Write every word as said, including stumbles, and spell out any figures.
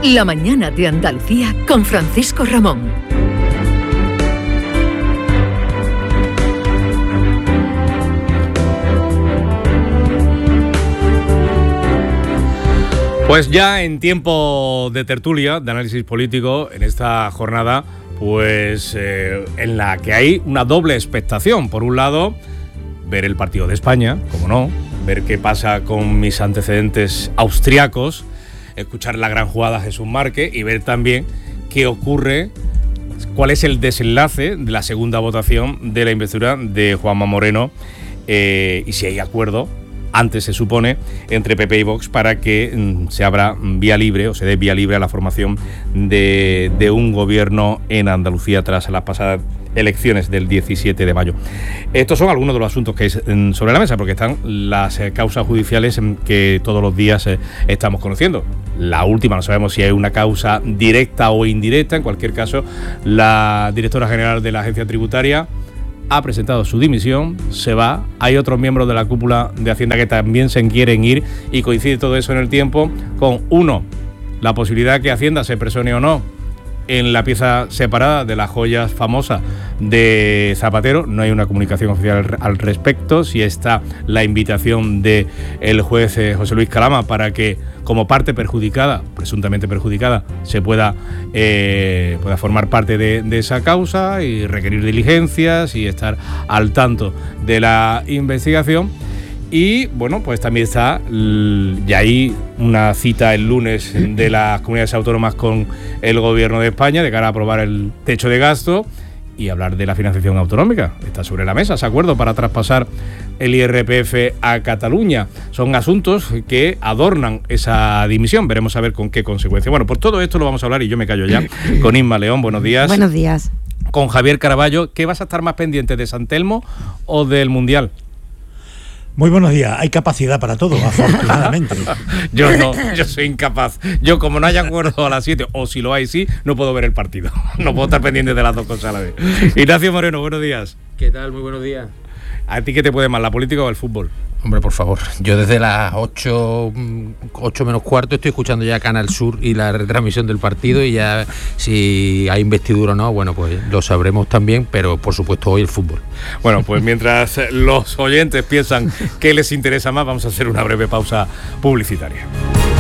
La mañana de Andalucía con Francisco Ramón. Pues ya en tiempo de tertulia, de análisis político, en esta jornada, pues eh, en la que hay una doble expectación. Por un lado, ver el partido de España, como no, ver qué pasa con mis antecedentes austriacos, escuchar la gran jugada Jesús Márquez y ver también qué ocurre, cuál es el desenlace de la segunda votación de la investidura de Juanma Moreno eh, y si hay acuerdo, antes se supone, entre P P y Vox para que mm, se abra vía libre o se dé vía libre a la formación de, de un gobierno en Andalucía tras las pasadas elecciones del diecisiete de mayo. Estos son algunos de los asuntos que hay sobre la mesa, porque están las eh, causas judiciales que todos los días eh, estamos conociendo. La última, no sabemos si hay una causa directa o indirecta. En cualquier caso, la directora general de la Agencia Tributaria ha presentado su dimisión, se va. Hay otros miembros de la cúpula de Hacienda que también se quieren ir y coincide todo eso en el tiempo con, uno, la posibilidad que Hacienda se persone o no en la pieza separada de las joyas famosas de Zapatero. No hay una comunicación oficial al respecto. Si está la invitación del juez eh, José Luis Calama para que, como parte perjudicada, presuntamente perjudicada, se pueda, eh, pueda formar parte de, de esa causa y requerir diligencias y estar al tanto de la investigación. Y bueno, pues también está ya ahí una cita el lunes de las comunidades autónomas con el gobierno de España de cara a aprobar el techo de gasto y hablar de la financiación autonómica. Está sobre la mesa ese acuerdo para traspasar el I R P F a Cataluña. Son asuntos que adornan esa dimisión. Veremos a ver con qué consecuencias. Bueno, por todo esto lo vamos a hablar y yo me callo ya con Inma León. Buenos días. Buenos días. Con Javier Caraballo. ¿Qué vas a estar más pendiente, de San Telmo o del Mundial? Muy buenos días. Hay capacidad para todo, afortunadamente. Yo no, yo soy incapaz. Yo, como no haya acuerdo a las siete, o si lo hay, sí, no puedo ver el partido. No puedo estar pendiente de las dos cosas a la vez. Ignacio Moreno, buenos días. ¿Qué tal? Muy buenos días. ¿A ti qué te puede más, la política o el fútbol? Hombre, por favor, yo desde las ocho, ocho menos cuarto estoy escuchando ya Canal Sur y la retransmisión del partido, y ya si hay investidura o no, bueno, pues lo sabremos también, pero por supuesto hoy el fútbol. Bueno, pues mientras los oyentes piensan qué les interesa más, vamos a hacer una breve pausa publicitaria.